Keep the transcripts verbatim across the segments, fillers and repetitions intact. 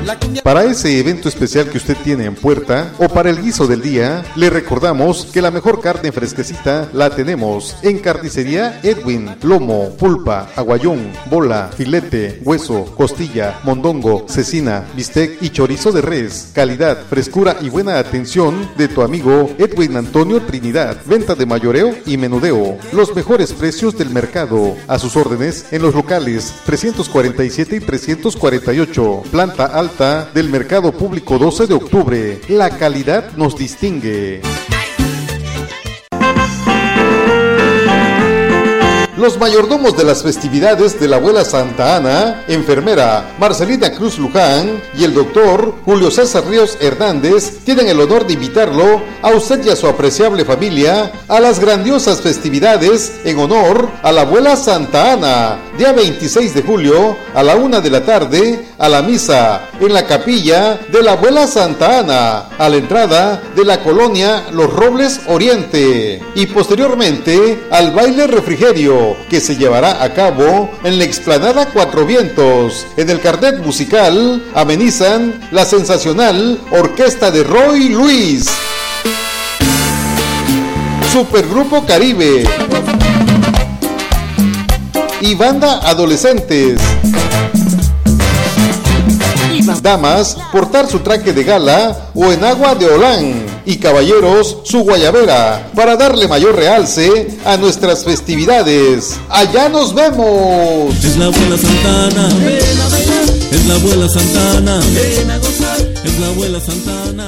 Para ese evento especial que usted tiene en puerta o para el guiso del día, le recordamos que la mejor carne fresquecita la tenemos en Carnicería Edwin. Lomo, pulpa, aguayón, bola, filete, hueso, costilla, mondongo, cecina, bistec y chorizo de res. Calidad, frescura y buena atención de tu amigo Edwin Antonio Trinidad. Venta de mayoreo y menudeo. Los mejores precios del mercado. A sus órdenes en los locales trescientos cuarenta y siete y trescientos cuarenta y ocho. Planta alta del Mercado Público doce de octubre. La calidad nos distingue. Los mayordomos de las festividades de la abuela Santa Ana, enfermera Marcelina Cruz Luján y el doctor Julio César Ríos Hernández tienen el honor de invitarlo a usted y a su apreciable familia a las grandiosas festividades en honor a la abuela Santa Ana, día veintiséis de julio a la una de la tarde, a la misa en la capilla de la abuela Santa Ana, a la entrada de la colonia Los Robles Oriente, y posteriormente al baile refrigerio que se llevará a cabo en la explanada Cuatro Vientos. En el carnet musical amenizan la sensacional Orquesta de Roy Luis, Supergrupo Caribe y Banda Adolescentes. Damas, portar su traje de gala o enagua de holán, y caballeros, su guayabera, para darle mayor realce a nuestras festividades. ¡Allá nos vemos! Es la abuela Santana, ven a bailar. Es la abuela Santana, ven a gozar. Es la abuela Santana.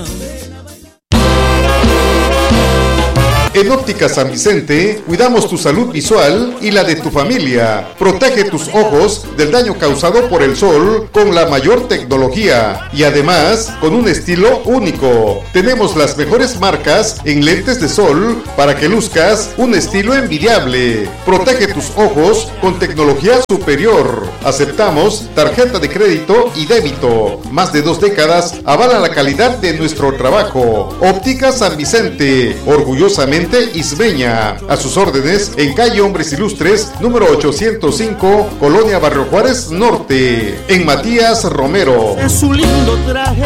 En Óptica San Vicente, cuidamos tu salud visual y la de tu familia. Protege tus ojos del daño causado por el sol con la mayor tecnología y además con un estilo único. Tenemos las mejores marcas en lentes de sol para que luzcas un estilo envidiable. Protege tus ojos con tecnología superior. Aceptamos tarjeta de crédito y débito. Más de dos décadas avala la calidad de nuestro trabajo. Óptica San Vicente, orgullosamente isbeña. A sus órdenes en calle Hombres Ilustres, número ochocientos cinco, Colonia Barrio Juárez Norte, en Matías Romero. Es un lindo traje.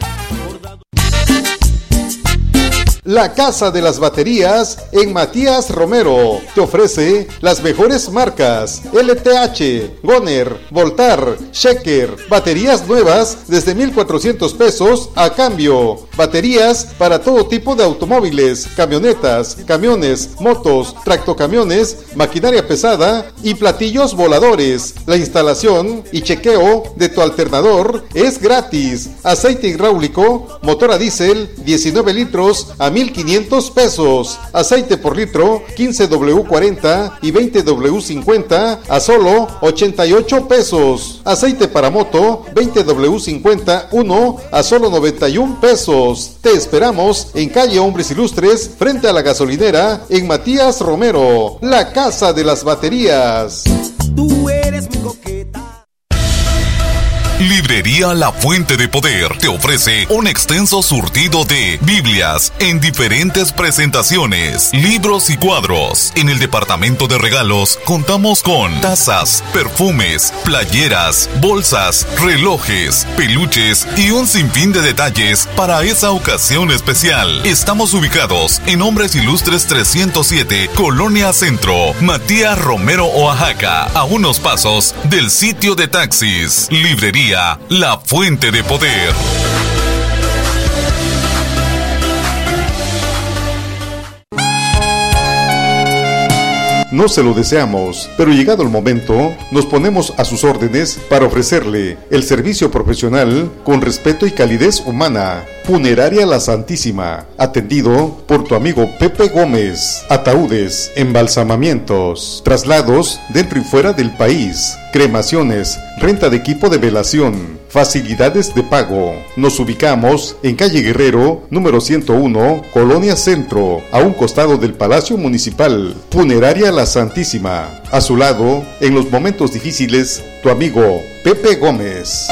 La Casa de las Baterías en Matías Romero te ofrece las mejores marcas L T H, Goner, Voltar, Shecker, baterías nuevas desde mil cuatrocientos pesos a cambio. Baterías para todo tipo de automóviles, camionetas, camiones, motos, tractocamiones, maquinaria pesada y platillos voladores. La instalación y chequeo de tu alternador es gratis. Aceite hidráulico, motor a diésel, diecinueve litros a mil quinientos pesos. Aceite por litro, quince doble u cuarenta y veinte doble u cincuenta a solo ochenta y ocho pesos. Aceite para moto, veinte doble u cincuenta uno a solo noventa y un pesos. Te esperamos en calle Hombres Ilustres, frente a la gasolinera, en Matías Romero. La Casa de las Baterías. Tú eres mi coqueta. Librería La Fuente de Poder te ofrece un extenso surtido de Biblias en diferentes presentaciones, libros y cuadros. En el departamento de regalos contamos con tazas, perfumes, playeras, bolsas, relojes, peluches y un sinfín de detalles para esa ocasión especial. Estamos ubicados en Hombres Ilustres trescientos siete, Colonia Centro, Matías Romero, Oaxaca, a unos pasos del sitio de taxis. Librería La Fuente de Poder. No se lo deseamos, pero llegado el momento, nos ponemos a sus órdenes para ofrecerle el servicio profesional con respeto y calidez humana. Funeraria La Santísima, atendido por tu amigo Pepe Gómez. Ataúdes, embalsamamientos, traslados dentro y fuera del país, cremaciones, renta de equipo de velación, facilidades de pago. Nos ubicamos en calle Guerrero, número ciento uno, Colonia Centro, a un costado del Palacio Municipal. Funeraria La Santísima, a su lado, en los momentos difíciles, tu amigo Pepe Gómez.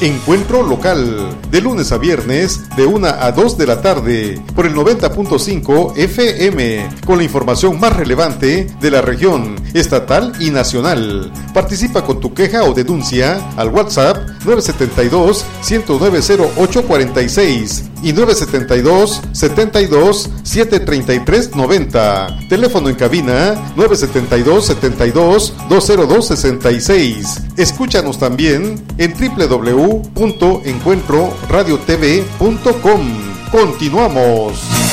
Encuentro local, de lunes a viernes, de una a dos de la tarde, por el noventa punto cinco F M, con la información más relevante de la región, estatal y nacional. Participa con tu queja o denuncia al WhatsApp nueve siete dos, uno cero nueve, cero ocho cuatro seis y nueve siete dos, setenta y dos, setecientos treinta y tres noventa. Teléfono en cabina nueve siete dos, setenta y dos, dos cero dos sesenta y seis. Escúchanos también en doble u doble u doble u punto encuentro radio t v punto com. Continuamos.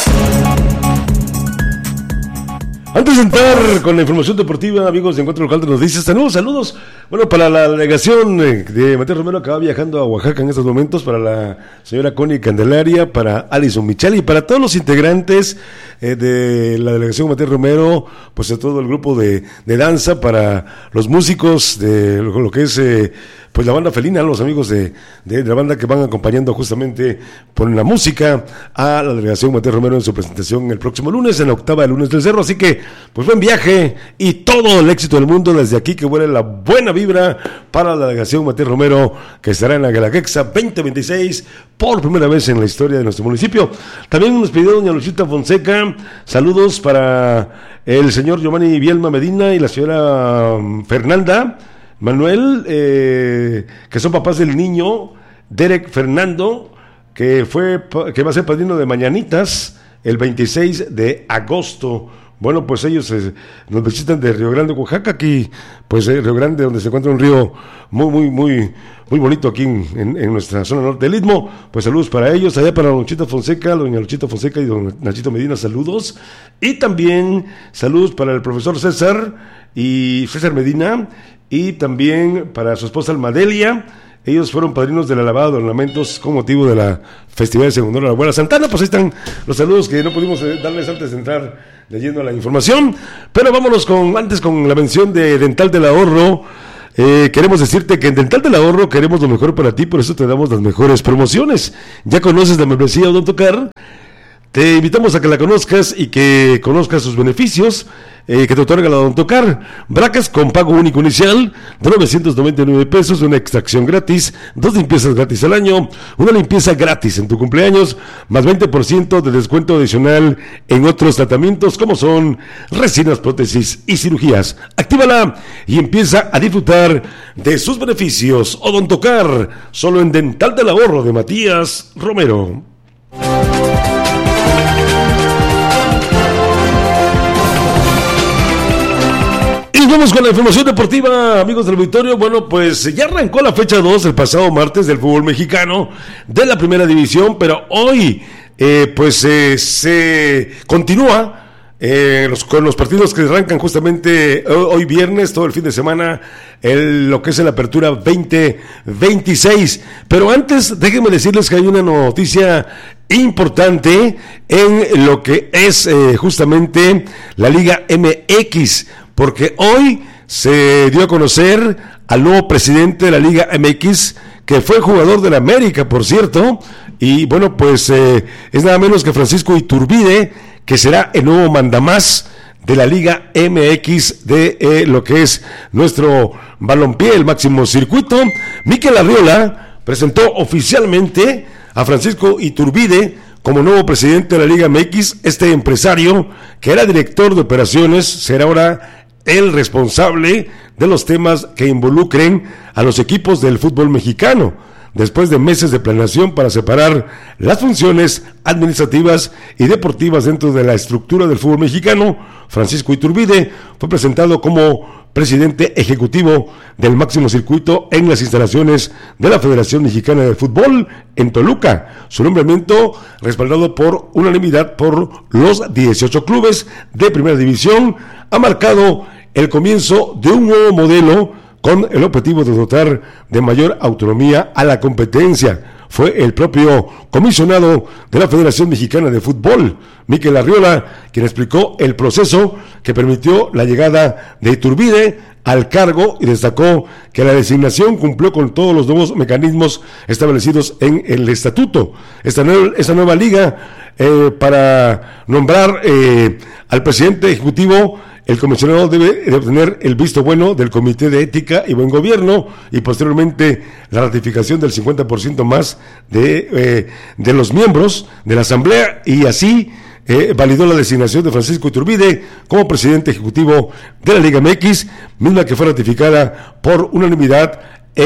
Antes de entrar con la información deportiva, amigos de Encuentro Local de Noticias, tenemos saludos. Bueno, para la delegación de Matías Romero, que va viajando a Oaxaca en estos momentos, para la señora Connie Candelaria, para Alison Michel y para todos los integrantes eh, de la delegación Matías Romero, pues a todo el grupo de, de danza, para los músicos de lo, lo que es eh, pues la banda felina, los amigos de, de, de la banda que van acompañando justamente por la música a la delegación Matías Romero en su presentación el próximo lunes, en la octava de Lunes del Cerro. Así que, pues buen viaje y todo el éxito del mundo desde aquí, que vuele la buena vibra para la delegación Matías Romero, que estará en la Guelaguetza veinte veintiséis por primera vez en la historia de nuestro municipio. También nos pidió doña Luchita Fonseca, saludos para el señor Giovanni Bielma Medina y la señora Fernanda Manuel, eh, que son papás del niño Derek Fernando, que fue que va a ser padrino de Mañanitas el veintiséis de agosto. Bueno, pues ellos eh, nos visitan de Río Grande, Oaxaca, aquí, pues eh, Río Grande, donde se encuentra un río muy, muy, muy, muy bonito aquí en, en, en nuestra zona norte del Istmo. Pues saludos para ellos, allá para Luchita Fonseca, doña Luchita Fonseca y don Nachito Medina, saludos. Y también saludos para el profesor César y César Medina, y también para su esposa Almadelia. Ellos fueron padrinos de la lavada de ornamentos con motivo de la festividad de Segunda de la Abuela Santana. Pues ahí están los saludos que no pudimos darles antes de entrar leyendo la información. Pero vámonos con antes con la mención de Dental del Ahorro. Eh, queremos decirte que en Dental del Ahorro queremos lo mejor para ti, por eso te damos las mejores promociones. ¿Ya conoces la membresía Odontocar? Te invitamos a que la conozcas y que conozcas sus beneficios eh, que te otorga la Odontocar. Bracas con pago único inicial de novecientos noventa y nueve pesos, una extracción gratis, dos limpiezas gratis al año, una limpieza gratis en tu cumpleaños, más veinte por ciento de descuento adicional en otros tratamientos como son resinas, prótesis y cirugías. Actívala y empieza a disfrutar de sus beneficios. Odontocar, solo en Dental del Ahorro de Matías Romero. Vamos con la información deportiva, amigos del auditorio. Bueno, pues ya arrancó la fecha dos el pasado martes del fútbol mexicano de la primera división, pero hoy eh, pues eh, se continúa eh, los, con los partidos que arrancan justamente hoy viernes, todo el fin de semana, el, lo que es la apertura veinte veintiséis. Pero antes, déjenme decirles que hay una noticia importante en lo que es eh, justamente la Liga M X, porque hoy se dio a conocer al nuevo presidente de la Liga M X, que fue jugador de la América, por cierto, y bueno, pues eh, es nada menos que Francisco Iturbide, que será el nuevo mandamás de la Liga M X de eh, lo que es nuestro balompié, el máximo circuito. Mikel Arriola presentó oficialmente a Francisco Iturbide como nuevo presidente de la Liga M X. Este empresario, que era director de operaciones, será ahora el responsable de los temas que involucren a los equipos del fútbol mexicano, después de meses de planeación para separar las funciones administrativas y deportivas dentro de la estructura del fútbol mexicano. Francisco Iturbide fue presentado como presidente ejecutivo del máximo circuito en las instalaciones de la Federación Mexicana de Fútbol en Toluca. Su nombramiento, respaldado por unanimidad por los dieciocho clubes de primera división, ha marcado el comienzo de un nuevo modelo con el objetivo de dotar de mayor autonomía a la competencia. Fue el propio comisionado de la Federación Mexicana de Fútbol, Mikel Arriola, quien explicó el proceso que permitió la llegada de Iturbide al cargo y destacó que la designación cumplió con todos los nuevos mecanismos establecidos en el estatuto. Esta nueva, esta nueva liga eh, para nombrar eh, al presidente ejecutivo, el comisionado debe de obtener el visto bueno del Comité de Ética y Buen Gobierno y posteriormente la ratificación del cincuenta por ciento más de, eh, de los miembros de la Asamblea, y así eh, validó la designación de Francisco Iturbide como presidente ejecutivo de la Liga M X, misma que fue ratificada por unanimidad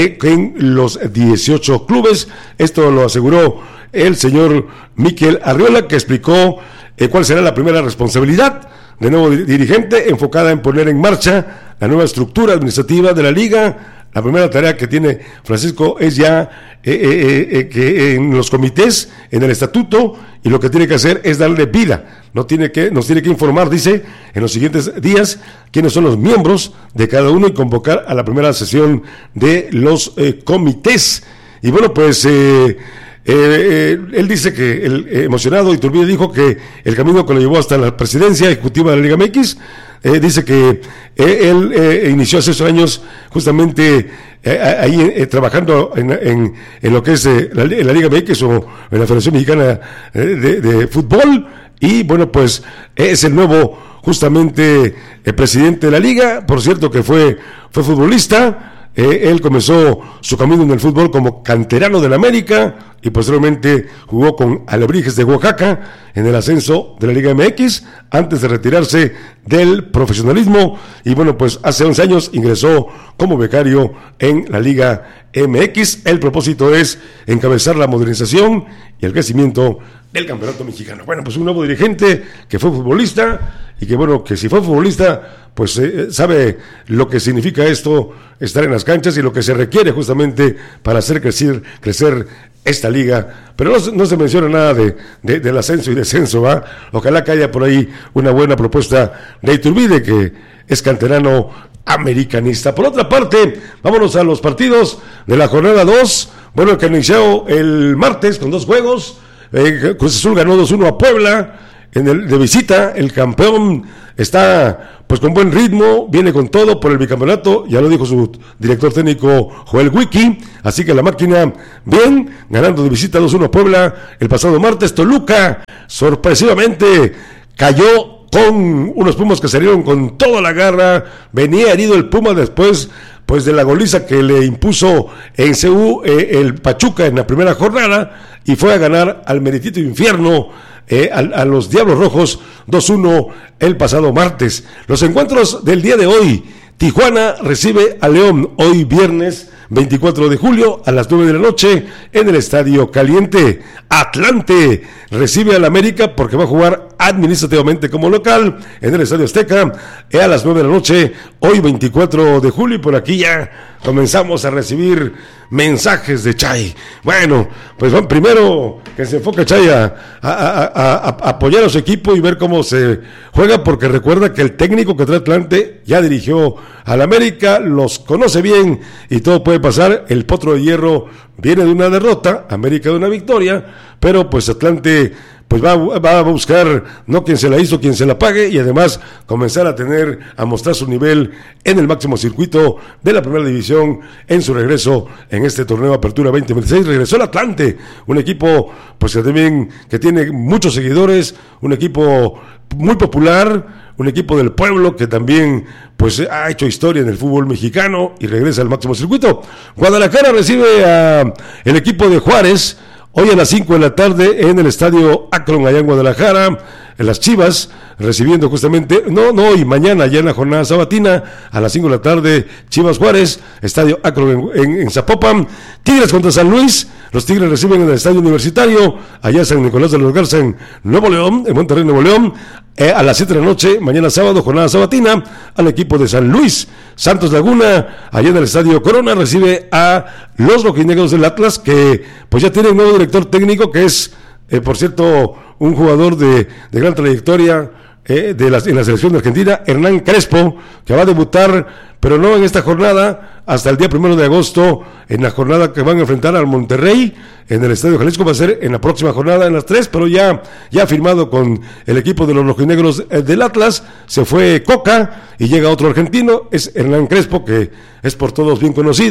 en los dieciocho clubes. Esto lo aseguró el señor Miquel Arriola, que explicó eh, cuál será la primera responsabilidad de nuevo dirigente, enfocada en poner en marcha la nueva estructura administrativa de la liga. La primera tarea que tiene Francisco es ya eh, eh, eh, que en los comités, en el estatuto, y lo que tiene que hacer es darle vida. No tiene que, nos tiene que informar, dice, en los siguientes días quiénes son los miembros de cada uno y convocar a la primera sesión de los eh, comités. Y bueno, pues eh, Eh, eh, él dice que el eh, emocionado Iturbide dijo que el camino que lo llevó hasta la presidencia ejecutiva de la Liga M X, eh, dice que eh, él eh, inició hace esos años justamente eh, ahí eh, trabajando en, en, en lo que es eh, la, la Liga M X o en la Federación Mexicana eh, de, de Fútbol, y bueno, pues es el nuevo justamente el presidente de la liga. Por cierto que fue, fue futbolista. Eh, él comenzó su camino en el fútbol como canterano del América y posteriormente jugó con Alebrijes de Oaxaca en el ascenso de la Liga M X antes de retirarse del profesionalismo, y bueno, pues hace once años ingresó como becario en la Liga M X. El propósito es encabezar la modernización y el crecimiento del campeonato mexicano. Bueno, pues un nuevo dirigente que fue futbolista y que bueno, que si fue futbolista pues eh, sabe lo que significa esto, estar en las canchas, y lo que se requiere justamente para hacer crecer, crecer esta liga. Pero no, no se menciona nada de, de, del ascenso y descenso, ¿va? Ojalá que haya por ahí una buena propuesta de Iturbide, que es canterano americanista. Por otra parte, vámonos a los partidos de la jornada dos, bueno, que inició el martes con dos juegos. eh, Cruz Azul ganó dos uno a Puebla en el de visita. El campeón está pues con buen ritmo, viene con todo por el bicampeonato, ya lo dijo su director técnico Joel Wiki, así que la máquina bien, ganando de visita dos uno a Puebla el pasado martes. Toluca sorpresivamente cayó con unos Pumas que salieron con toda la garra, venía herido el Puma después pues de la goliza que le impuso en C U eh, el Pachuca en la primera jornada, y fue a ganar al meritito infierno Eh, a, a los Diablos Rojos dos uno el pasado martes. Los encuentros del día de hoy: Tijuana recibe a León hoy viernes veinticuatro de julio a las nueve de la noche en el Estadio Caliente. Atlante recibe al América porque va a jugar administrativamente como local en el Estadio Azteca eh, a las nueve de la noche hoy veinticuatro de julio, y por aquí ya comenzamos a recibir mensajes de Chay. Bueno, pues van primero que se enfoca Chay a, a, a, a, a apoyar a su equipo y ver cómo se juega, porque recuerda que el técnico que trae Atlante ya dirigió al América, los conoce bien y todo puede pasar. El Potro de Hierro viene de una derrota, América de una victoria, pero pues Atlante pues va, va a buscar no quien se la hizo, quien se la pague, y además comenzar a tener, a mostrar su nivel en el máximo circuito de la primera división en su regreso en este torneo Apertura veinte veintiséis. Regresó el Atlante, un equipo pues que también que tiene muchos seguidores, un equipo muy popular, un equipo del pueblo que también pues ha hecho historia en el fútbol mexicano y regresa al máximo circuito. Guadalajara recibe a el equipo de Juárez hoy a las cinco de la tarde en el Estadio Akron allá en Guadalajara. En las Chivas recibiendo justamente, no, no, y mañana ya en la jornada sabatina a las cinco de la tarde, Chivas Juárez, Estadio Akron en, en, en Zapopan. Tigres contra San Luis, los Tigres reciben en el Estadio Universitario allá en San Nicolás de los Garza en Nuevo León, en Monterrey, Nuevo León, eh, a las siete de la noche, mañana sábado, jornada sabatina, al equipo de San Luis. Santos Laguna, allá en el Estadio Corona, recibe a los rojinegros del Atlas, que pues ya tiene un nuevo director técnico, que es Eh, por cierto, un jugador de, de gran trayectoria eh, de la, en la selección de Argentina, Hernán Crespo, que va a debutar, pero no en esta jornada, hasta el día primero de agosto, en la jornada que van a enfrentar al Monterrey, en el Estadio Jalisco. Va a ser en la próxima jornada, en las tres, pero ya, ya firmado con el equipo de los rojinegros eh, del Atlas. Se fue Coca y llega otro argentino, es Hernán Crespo, que es por todos bien conocido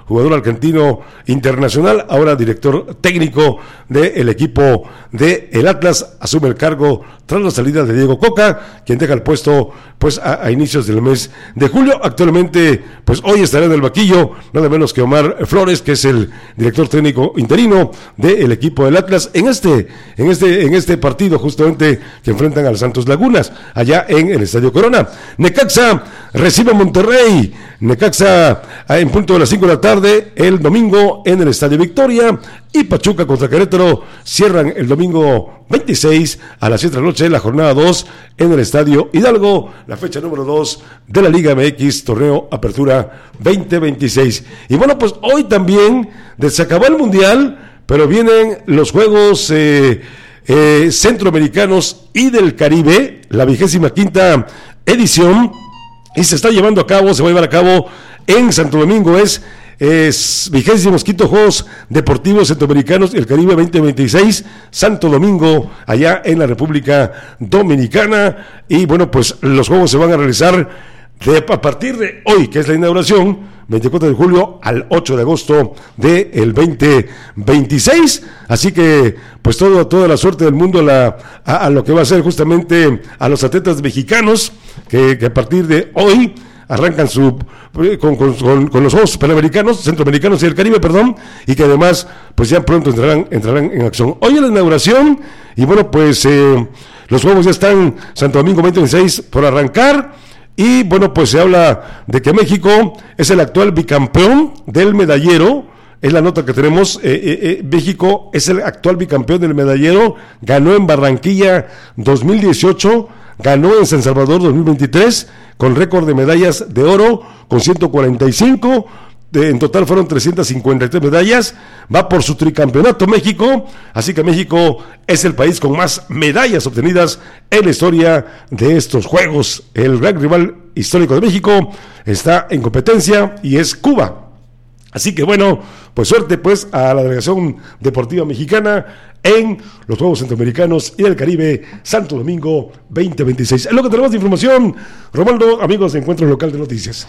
jugador argentino internacional, ahora director técnico del equipo de el Atlas, asume el cargo tras la salida de Diego Coca, quien deja el puesto pues a, a inicios del mes de julio. Actualmente, pues hoy estará en el banquillo nada menos que Omar Flores, que es el director técnico interino del equipo del Atlas en este, en este, en este partido justamente que enfrentan al Santos Lagunas, allá en el Estadio Corona. Necaxa recibe a Monterrey. Necaxa en punto de las cinco de la tarde el domingo en el Estadio Victoria, y Pachuca contra Querétaro cierran el domingo veintiséis a las siete de la noche la jornada dos en el Estadio Hidalgo, la fecha número dos de la Liga M X, torneo Apertura veinte veintiséis. Y bueno, pues hoy también se acabó el Mundial, pero vienen los Juegos eh, eh, Centroamericanos y del Caribe, la vigésima quinta edición, y se está llevando a cabo, se va a llevar a cabo en Santo Domingo, es, es vigésimos quinto Juegos Deportivos Centroamericanos y el Caribe veinte veintiséis, Santo Domingo, allá en la República Dominicana. Y bueno, pues los Juegos se van a realizar de, a partir de hoy, que es la inauguración, veinticuatro de julio al ocho de agosto del veinte veintiséis, así que pues todo, toda la suerte del mundo la, a, a lo que va a ser justamente a los atletas mexicanos, que, que a partir de hoy arrancan su con, con, con, con los Juegos Panamericanos, Centroamericanos y el Caribe, perdón, y que además pues ya pronto entrarán, entrarán en acción. Hoy es la inauguración, y bueno, pues eh, los Juegos ya están, Santo Domingo veinte veintiséis por arrancar. Y bueno, pues se habla de que México es el actual bicampeón del medallero, es la nota que tenemos. eh, eh, eh, México es el actual bicampeón del medallero, ganó en Barranquilla dos mil dieciocho, ganó en San Salvador dos mil veintitrés, con récord de medallas de oro, con ciento cuarenta y cinco, de, en total fueron trescientas cincuenta y tres medallas, va por su tricampeonato México, así que México es el país con más medallas obtenidas en la historia de estos Juegos. El gran rival histórico de México está en competencia y es Cuba. Así que bueno, pues suerte pues a la delegación deportiva mexicana en los Juegos Centroamericanos y del Caribe Santo Domingo veinte veintiséis. Es lo que tenemos de información. Romualdo, amigos de Encuentro Local de Noticias.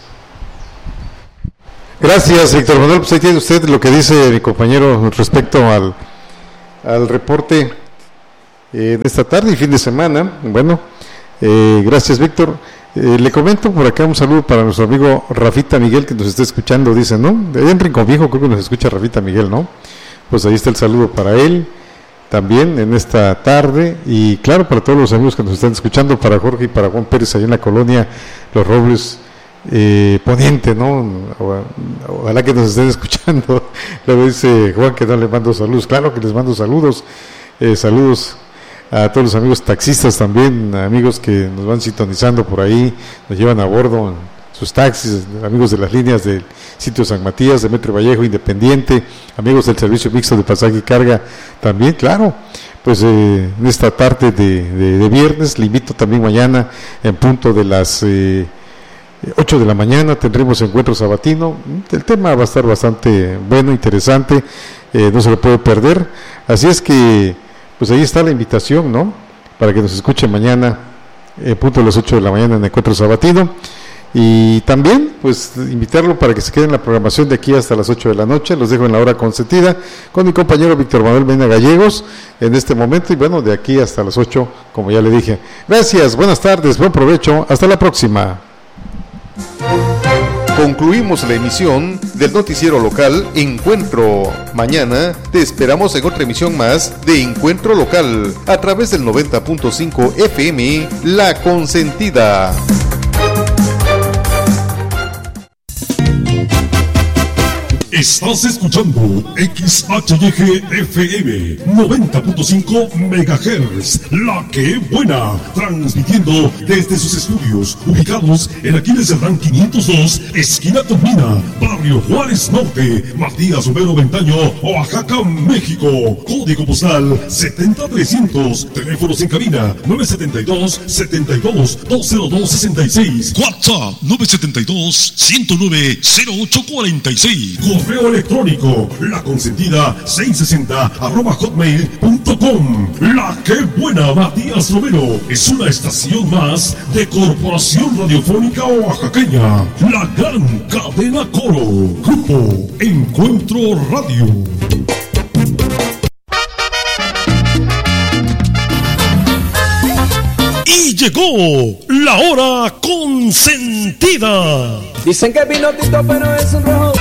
Gracias, Víctor Manuel. Pues ahí tiene usted lo que dice mi compañero respecto al, al reporte eh, de esta tarde y fin de semana. Bueno, eh, gracias, Víctor. Eh, le comento por acá un saludo para nuestro amigo Rafita Miguel, que nos está escuchando, dice, ¿no? De allá en Rincón Viejo creo que nos escucha Rafita Miguel, ¿no? Pues ahí está el saludo para él también en esta tarde, y claro, para todos los amigos que nos están escuchando, para Jorge y para Juan Pérez allá en la colonia Los Robles eh, Poniente, ¿no? O, ojalá que nos estén escuchando. Luego dice Juan que no le mando saludos. Claro que les mando saludos, eh, saludos a todos los amigos taxistas también, amigos que nos van sintonizando por ahí, nos llevan a bordo en sus taxis, amigos de las líneas del sitio San Matías, de Metro Vallejo, Independiente, amigos del servicio mixto de pasaje y carga también, claro. Pues eh, en esta tarde de, de, de viernes, le invito también mañana en punto de las eh, ocho de la mañana tendremos encuentro sabatino. El tema va a estar bastante bueno, interesante, eh, no se lo puede perder, así es que pues ahí está la invitación, ¿no? Para que nos escuchen mañana, en punto de las ocho de la mañana en Encuentro Sabatino. Y también, pues, invitarlo para que se quede en la programación de aquí hasta las ocho de la noche. Los dejo en la hora consentida con mi compañero Víctor Manuel Mena Gallegos en este momento. Y bueno, de aquí hasta las ocho, como ya le dije. Gracias, buenas tardes, buen provecho, hasta la próxima. Concluimos la emisión del noticiero local Encuentro. Mañana te esperamos en otra emisión más de Encuentro Local a través del noventa punto cinco F M La Consentida. Estás escuchando X H Y G F M noventa punto cinco megahertz, La Que Buena, transmitiendo desde sus estudios ubicados en Aquiles Cerdán quinientos dos, esquina Tomina, barrio Juárez Norte, Matías Romero Ventaño, Oaxaca, México. Código postal setenta trescientos, teléfonos en cabina nueve setenta y dos, setenta y dos, dos cero dos sesenta y seis, WhatsApp nueve setenta y dos, ciento nueve, cero ocho cuarenta y seis. correo electrónico laconsentida seiscientos sesenta arroba hotmail punto com. La que buena Matías Romero es una estación más de Corporación Radiofónica Oaxaqueña, la gran cadena Coro, Grupo Encuentro Radio. Y llegó la hora consentida. Dicen que Pinotito pero es un rojo.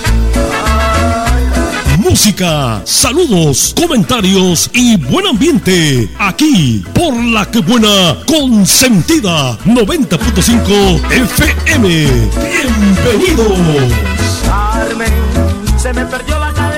Música, saludos, comentarios y buen ambiente. Aquí por la que buena consentida noventa punto cinco F M. Bienvenidos. Carmen, se me perdió la cadena.